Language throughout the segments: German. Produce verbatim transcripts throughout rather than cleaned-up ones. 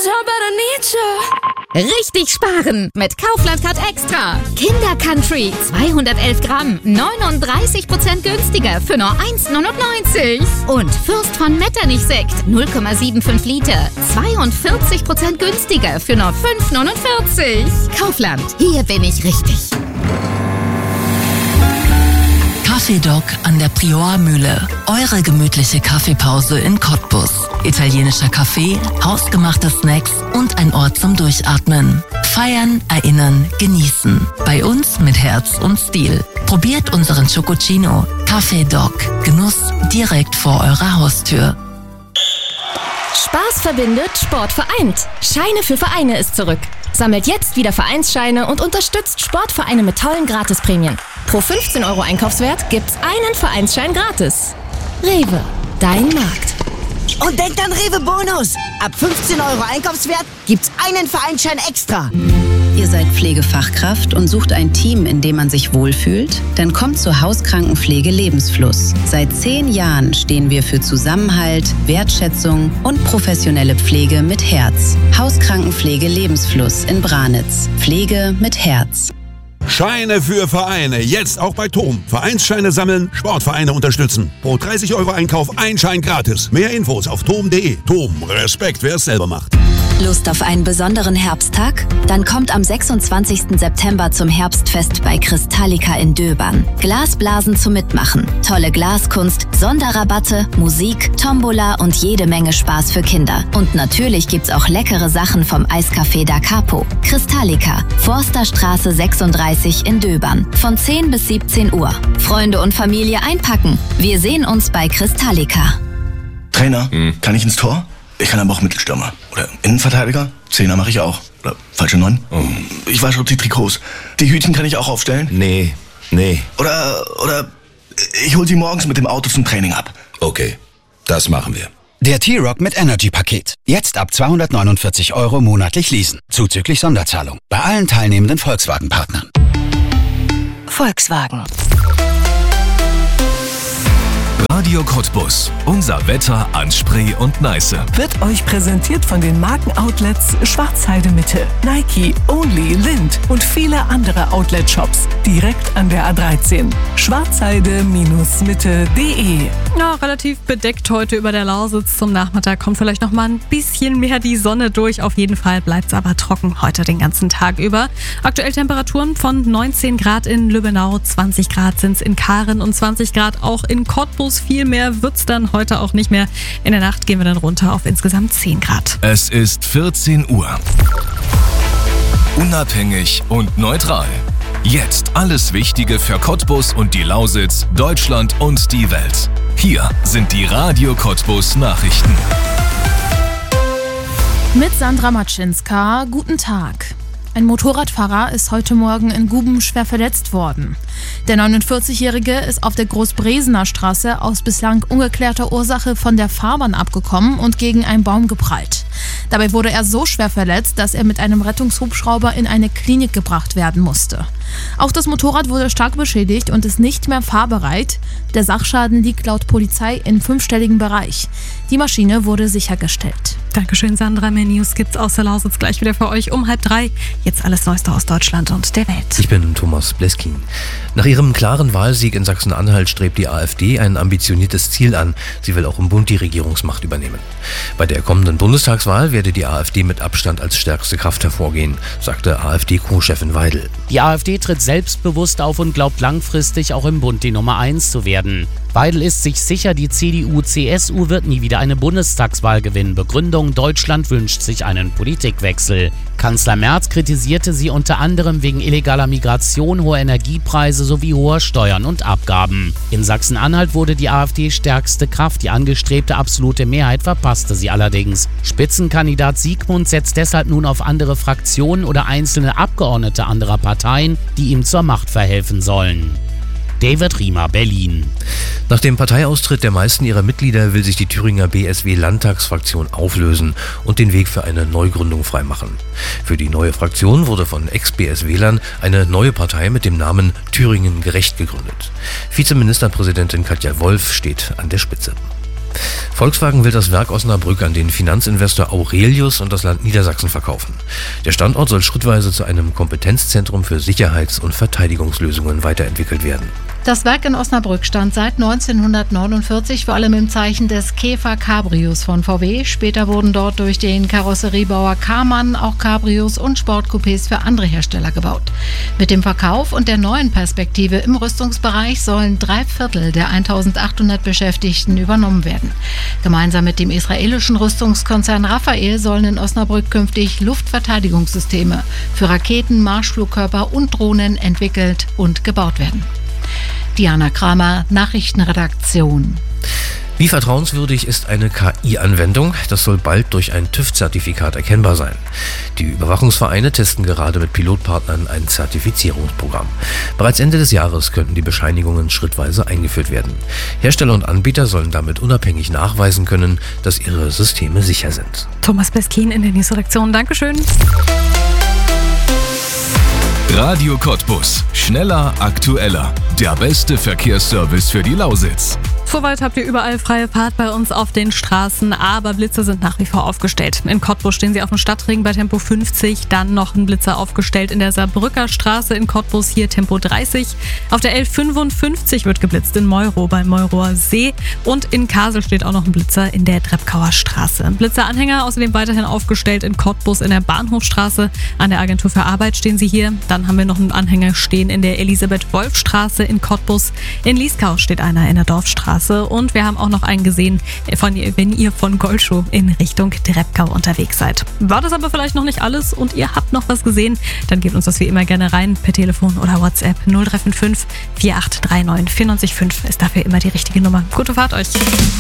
'cause I better need you. Richtig sparen mit Kaufland Card Extra. Kinder Country zweihundertelf Gramm, neununddreißig Prozent günstiger für nur eins neunundneunzig. Und Fürst von Metternich Sekt null Komma fünfundsiebzig Liter, zweiundvierzig Prozent günstiger für nur fünf neunundvierzig. Kaufland, hier bin ich richtig. Kaffeedoc an der Priormühle. Eure gemütliche Kaffeepause in Cottbus. Italienischer Kaffee, hausgemachte Snacks und ein Ort zum Durchatmen. Feiern, erinnern, genießen. Bei uns mit Herz und Stil. Probiert unseren Chococino. Kaffeedoc. Genuss direkt vor eurer Haustür. Spaß verbindet, Sport vereint. Scheine für Vereine ist zurück. Sammelt jetzt wieder Vereinsscheine und unterstützt Sportvereine mit tollen Gratisprämien. Pro fünfzehn Euro Einkaufswert gibt's einen Vereinsschein gratis. Rewe, dein Markt. Und denkt an Rewe Bonus. Ab fünfzehn Euro Einkaufswert gibt's einen Vereinsschein extra. Ihr seid Pflegefachkraft und sucht ein Team, in dem man sich wohlfühlt? Dann kommt zur Hauskrankenpflege Lebensfluss. Seit zehn Jahren stehen wir für Zusammenhalt, Wertschätzung und professionelle Pflege mit Herz. Hauskrankenpflege Lebensfluss in Branitz. Pflege mit Herz. Scheine für Vereine, jetzt auch bei Tom. Vereinsscheine sammeln, Sportvereine unterstützen. Pro dreißig Euro Einkauf ein Schein gratis. Mehr Infos auf tom punkt de. Tom, Respekt, wer es selber macht. Lust auf einen besonderen Herbsttag? Dann kommt am sechsundzwanzigsten September zum Herbstfest bei Kristallika in Döbern. Glasblasen zum Mitmachen, tolle Glaskunst, Sonderrabatte, Musik, Tombola und jede Menge Spaß für Kinder. Und natürlich gibt's auch leckere Sachen vom Eiscafé Da Capo. Kristallika, Forsterstraße sechsunddreißig in Döbern. Von zehn bis siebzehn Uhr. Freunde und Familie einpacken. Wir sehen uns bei Kristallika. Trainer, hm. kann ich ins Tor? Ich kann aber auch Mittelstürmer. Oder Innenverteidiger. Zehner mache ich auch. Oder falsche Neun. Oh. Ich wasche auch die Trikots. Die Hütchen kann ich auch aufstellen. Nee, nee. Oder, oder ich hol sie morgens mit dem Auto zum Training ab. Okay, das machen wir. Der T-Rock mit Energy-Paket. Jetzt ab zweihundertneunundvierzig Euro monatlich leasen. Zuzüglich Sonderzahlung. Bei allen teilnehmenden Volkswagen-Partnern. Volkswagen. Radio Cottbus. Unser Wetter an Spree und Neiße. Wird euch präsentiert von den Markenoutlets Schwarzheide Mitte, Nike, Only, Lind und viele andere Outlet-Shops. Direkt an der A dreizehn. schwarzheide Mitte punkt de. Ja, relativ bedeckt heute über der Lausitz. Zum Nachmittag kommt vielleicht noch mal ein bisschen mehr die Sonne durch. Auf jeden Fall bleibt es aber trocken heute den ganzen Tag über. Aktuell Temperaturen von neunzehn Grad in Lübbenau, zwanzig Grad sind es in Karen und zwanzig Grad auch in Cottbus. Viel mehr wird es dann heute auch nicht mehr. In der Nacht gehen wir dann runter auf insgesamt zehn Grad. Es ist vierzehn Uhr. Unabhängig und neutral. Jetzt alles Wichtige für Cottbus und die Lausitz, Deutschland und die Welt. Hier sind die Radio Cottbus Nachrichten. Mit Sandra Matschinska, guten Tag. Ein Motorradfahrer ist heute Morgen in Guben schwer verletzt worden. Der neunundvierzigjährige ist auf der Großbresener Straße aus bislang ungeklärter Ursache von der Fahrbahn abgekommen und gegen einen Baum geprallt. Dabei wurde er so schwer verletzt, dass er mit einem Rettungshubschrauber in eine Klinik gebracht werden musste. Auch das Motorrad wurde stark beschädigt und ist nicht mehr fahrbereit. Der Sachschaden liegt laut Polizei im fünfstelligen Bereich. Die Maschine wurde sichergestellt. Dankeschön, Sandra. Mehr News gibt's aus der Lausitz gleich wieder für euch um halb drei. Jetzt alles Neueste aus Deutschland und der Welt. Ich bin Thomas Bleskin. Nach ihrem klaren Wahlsieg in Sachsen-Anhalt strebt die AfD ein ambitioniertes Ziel an. Sie will auch im Bund die Regierungsmacht übernehmen. Bei der kommenden Bundestagswahl werde die AfD mit Abstand als stärkste Kraft hervorgehen, sagte AfD-Co-Chefin Weidel. Die AfD tritt selbstbewusst auf und glaubt langfristig auch im Bund die Nummer eins zu werden. Weidel ist sich sicher, die C D U C S U wird nie wieder eine Bundestagswahl gewinnen. Begründung: Deutschland wünscht sich einen Politikwechsel. Kanzler Merz kritisierte sie unter anderem wegen illegaler Migration, hoher Energiepreise sowie hoher Steuern und Abgaben. In Sachsen-Anhalt wurde die AfD stärkste Kraft. Die angestrebte absolute Mehrheit verpasste sie allerdings. Spitzenkandidat Siegmund setzt deshalb nun auf andere Fraktionen oder einzelne Abgeordnete anderer Parteien, die ihm zur Macht verhelfen sollen. David Riemer, Berlin. Nach dem Parteiaustritt der meisten ihrer Mitglieder will sich die Thüringer B S W-Landtagsfraktion auflösen und den Weg für eine Neugründung freimachen. Für die neue Fraktion wurde von Ex-B S W-Lern eine neue Partei mit dem Namen Thüringen gerecht gegründet. Vizeministerpräsidentin Katja Wolf steht an der Spitze. Volkswagen will das Werk Osnabrück an den Finanzinvestor Aurelius und das Land Niedersachsen verkaufen. Der Standort soll schrittweise zu einem Kompetenzzentrum für Sicherheits- und Verteidigungslösungen weiterentwickelt werden. Das Werk in Osnabrück stand seit neunzehnhundertneunundvierzig vor allem im Zeichen des Käfer Cabrios von V W. Später wurden dort durch den Karosseriebauer Karmann auch Cabrios und Sportcoupés für andere Hersteller gebaut. Mit dem Verkauf und der neuen Perspektive im Rüstungsbereich sollen drei Viertel der eintausendachthundert Beschäftigten übernommen werden. Gemeinsam mit dem israelischen Rüstungskonzern Rafael sollen in Osnabrück künftig Luftverteidigungssysteme für Raketen, Marschflugkörper und Drohnen entwickelt und gebaut werden. Diana Kramer, Nachrichtenredaktion. Wie vertrauenswürdig ist eine K I-Anwendung? Das soll bald durch ein TÜV-Zertifikat erkennbar sein. Die Überwachungsvereine testen gerade mit Pilotpartnern ein Zertifizierungsprogramm. Bereits Ende des Jahres könnten die Bescheinigungen schrittweise eingeführt werden. Hersteller und Anbieter sollen damit unabhängig nachweisen können, dass ihre Systeme sicher sind. Thomas Beskin in der Newsredaktion. Dankeschön. Radio Cottbus. Schneller, aktueller. Der beste Verkehrsservice für die Lausitz. Soweit habt ihr überall freie Fahrt bei uns auf den Straßen, aber Blitzer sind nach wie vor aufgestellt. In Cottbus stehen sie auf dem Stadtring bei Tempo fünfzig, dann noch ein Blitzer aufgestellt in der Saarbrücker Straße in Cottbus, hier Tempo dreißig. Auf der L fünfundfünfzig wird geblitzt in Meuro beim Meuroer See und in Kasel steht auch noch ein Blitzer in der Dreppkauer Straße. Blitzeranhänger außerdem weiterhin aufgestellt in Cottbus in der Bahnhofstraße. An der Agentur für Arbeit stehen sie hier. Dann haben wir noch einen Anhänger stehen in der Elisabeth-Wolf-Straße in Cottbus. In Lieskau steht einer in der Dorfstraße. Und wir haben auch noch einen gesehen, von, wenn ihr von Goldschuh in Richtung Dreppkau unterwegs seid. War das aber vielleicht noch nicht alles und ihr habt noch was gesehen, dann gebt uns das wie immer gerne rein per Telefon oder WhatsApp. null drei fünf fünf, vier acht drei neun, vier neun fünf ist dafür immer die richtige Nummer. Gute Fahrt euch!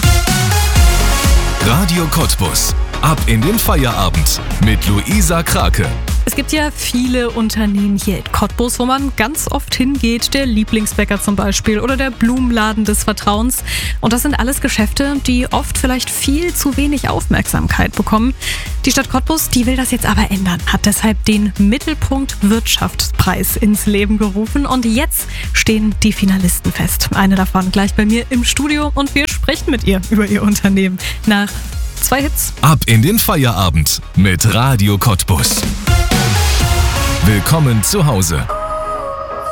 Radio Cottbus. Ab in den Feierabend mit Luisa Krake. Es gibt ja viele Unternehmen hier in Cottbus, wo man ganz oft hingeht, der Lieblingsbäcker zum Beispiel oder der Blumenladen des Vertrauens. Und das sind alles Geschäfte, die oft vielleicht viel zu wenig Aufmerksamkeit bekommen. Die Stadt Cottbus, die will das jetzt aber ändern, hat deshalb den Mittelpunkt Wirtschaftspreis ins Leben gerufen. Und jetzt stehen die Finalisten fest. Eine davon gleich bei mir im Studio und wir sprechen mit ihr über ihr Unternehmen nach zwei Hits. Ab in den Feierabend mit Radio Cottbus. Willkommen zu Hause.